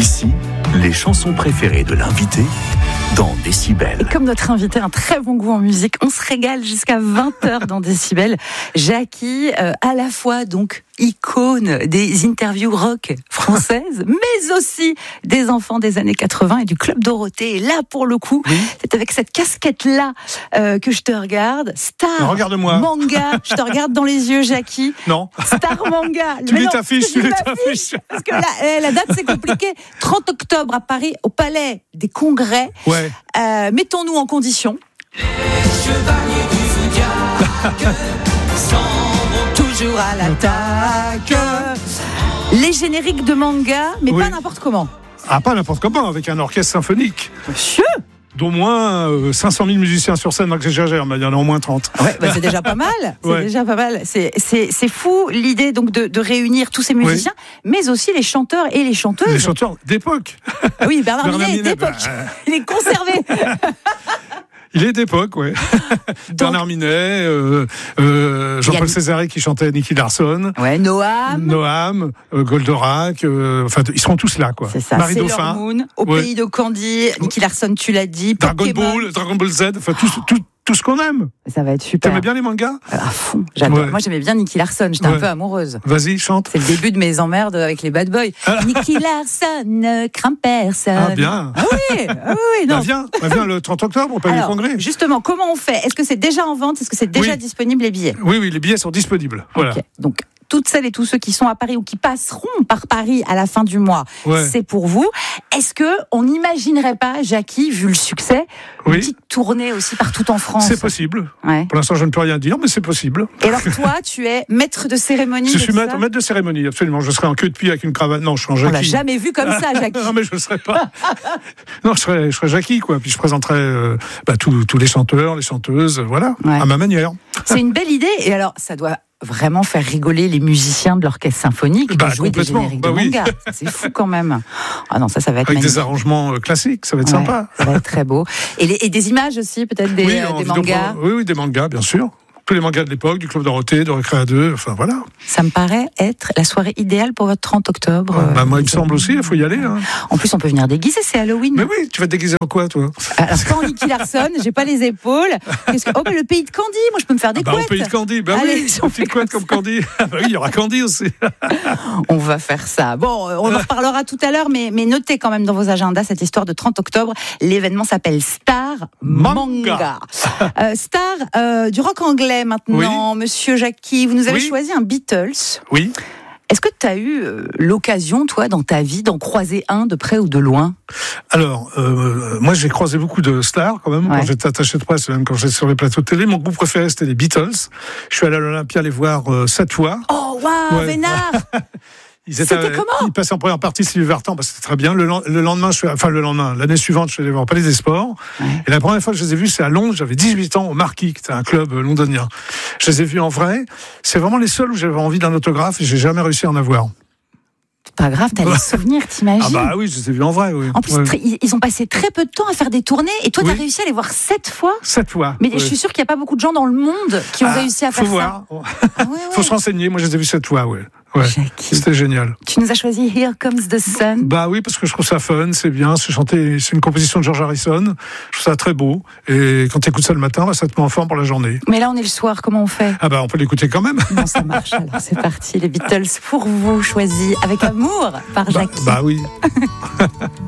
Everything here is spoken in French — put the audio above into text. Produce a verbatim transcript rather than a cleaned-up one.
Ici, les chansons préférées de l'invité dans Décibel. Et comme notre invité a un très bon goût en musique, on se régale jusqu'à vingt heures dans Décibel. Jackie, euh, à la fois donc icône des interviews rock françaises, mais aussi des enfants des années quatre-vingts et du Club Dorothée. Et là, pour le coup, oui. c'est avec cette casquette-là euh, que je te regarde. Star non, regarde-moi. Manga. Je te regarde dans les yeux, Jackie. Non. Star Manga. Tu lis ta fiche, tu lis ta fiche. Parce que la, la date, c'est compliqué. trente octobre à Paris, au Palais des Congrès. Ouais. Euh, mettons-nous en condition. Les chevaliers du Zodiac toujours à l'attaque. Les génériques de manga, mais oui. pas n'importe comment. Ah, pas n'importe comment, avec un orchestre symphonique. Monsieur d'au moins euh, cinq cent mille musiciens sur scène, donc j'exagère, mais il y en a au moins trente. Ouais, bah c'est déjà pas mal. C'est ouais. déjà pas mal. C'est, c'est, c'est fou l'idée donc de, de réunir tous ces musiciens, oui. mais aussi les chanteurs et les chanteuses. Les chanteurs d'époque. Ah oui, Bernard, Bernard Minet est d'époque. Bah... Il est conservé. Il est d'époque, ouais. Donc, Bernard Minet, euh, euh, Jean-Paul a... Césaré qui chantait Nicky Larson. Ouais, Noam. Noam, euh, Goldorak, euh, enfin, ils seront tous là, quoi. C'est ça. Marie Sailor Dauphin. Moon, Au ouais. pays de Candy, Nicky Larson, tu l'as dit. Dragon Pokémon. Ball, Dragon Ball Z, enfin, tout, tout, tout ce qu'on aime. Ça va être super. T'aimais bien les mangas? À fond, j'adore. Ouais. Moi, j'aimais bien Nicky Larson, j'étais ouais. un peu amoureuse. Vas-y, chante. C'est le début de mes emmerdes avec les bad boys. Nicky Larson ne craint personne. Ah, bien. Ah oui, ah oui, non. Bah viens, bah viens le trente octobre, au Palais des Congrès. Justement, comment on fait? Est-ce que c'est déjà en vente? Est-ce que c'est déjà oui. disponible, les billets? Oui, oui, les billets sont disponibles. Voilà. Okay. Donc, toutes celles et tous ceux qui sont à Paris ou qui passeront par Paris à la fin du mois, ouais. c'est pour vous. Est-ce que on n'imaginerait pas, Jackie, vu le succès, oui. une petite tournée aussi partout en France? C'est possible. Ouais. Pour l'instant, je ne peux rien dire, mais c'est possible. Et alors toi, tu es maître de cérémonie? Je suis maître, maître de cérémonie, absolument. Je serai en queue de pied avec une cravate. Non, je serai en Jackie. On l'a jamais vu comme ça, Jackie. Non, mais je ne serai pas. Non, je serai, je serai Jackie, quoi. Puis je présenterai euh, bah, tous, tous les chanteurs, les chanteuses, voilà, ouais. à ma manière. C'est une belle idée. Et alors, ça doit vraiment faire rigoler les musiciens de l'orchestre symphonique bah, de jouer des génériques bah, de oui. manga. C'est fou quand même. Ah non, ça, ça va être avec magnifique. Des arrangements classiques, ça va être ouais, sympa. Ça va être très beau. Et, les, et des images aussi, peut-être des, oui, euh, des vidéo, mangas. Oui, oui, des mangas, bien sûr. Tous les mangas de l'époque, du Club Dorothée, de Récréa deux, enfin voilà. Ça me paraît être la soirée idéale pour votre trente octobre. Euh, bah, moi, il me semble aussi, il faut y aller. Hein. En plus, on peut venir déguiser, c'est Halloween. Mais oui, tu vas te déguiser en quoi, toi? Alors, pas en Nicky Larson, j'ai pas les épaules. Que... Oh, bah, le pays de Candy, moi, je peux me faire des ah bah, couettes. Au pays de Candy, bah Allez, oui, une petite couette comme Candy. Ah bah oui, il y aura Candy aussi. On va faire ça. Bon, on en reparlera tout à l'heure, mais, mais notez quand même dans vos agendas cette histoire de trente octobre. L'événement s'appelle Star Manga. Manga. euh, Star euh, du rock anglais maintenant. Oui. Monsieur Jackie, vous nous avez oui. choisi un Beatles. Oui. Est-ce que tu as eu euh, l'occasion, toi, dans ta vie, d'en croiser un de près ou de loin? Alors, euh, moi, j'ai croisé beaucoup de stars, quand même, ouais. quand j'étais attaché de presse, même quand j'étais sur les plateaux de télé. Mon groupe préféré, c'était les Beatles. Je suis allé à l'Olympia les voir euh, sept fois. Oh, waouh, ouais. Vénard. Ils étaient, C'était comment? Ils passaient en première partie Sylvie Vartan, bah, c'était très bien. Le, le lendemain, je suis, enfin le lendemain, l'année suivante, je suis allé voir au Palais des Sports. Ouais. Et la première fois que je les ai vus, c'est à Londres. J'avais dix-huit ans au Marquis, qui était un club londonien. Je les ai vus en vrai. C'est vraiment les seuls où j'avais envie d'un autographe et j'ai jamais réussi à en avoir. Pas grave, t'as les souvenirs, t'imagines? Ah bah oui, je les ai vus en vrai, oui. En plus, ouais. très, ils ont passé très peu de temps à faire des tournées et toi, oui. t'as réussi à les voir sept fois? Sept fois. Mais oui. je suis sûre qu'il n'y a pas beaucoup de gens dans le monde qui ont ah, réussi à faut faire voir. ça. Ah ouais, ouais. Faut se renseigner. Moi, je les ai vus sept fois, ouais. Ouais, c'était génial. Tu nous as choisi Here Comes the Sun. Bah oui, parce que je trouve ça fun, c'est bien, c'est chanté, c'est une composition de George Harrison. Je trouve ça très beau. Et quand tu écoutes ça le matin, bah, ça te met en forme pour la journée. Mais là, on est le soir, comment on fait? Ah bah, on peut l'écouter quand même. Bon, ça marche. Alors, c'est parti. Les Beatles pour vous, choisis avec amour par Jackie. Bah, bah oui.